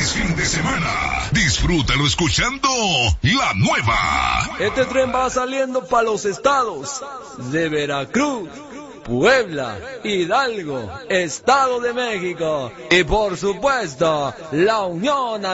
feliz fin de semana. Disfrútalo escuchando La Nueva. Este tren va saliendo para los estados de Veracruz, Puebla, Hidalgo, Estado de México y por supuesto la Unión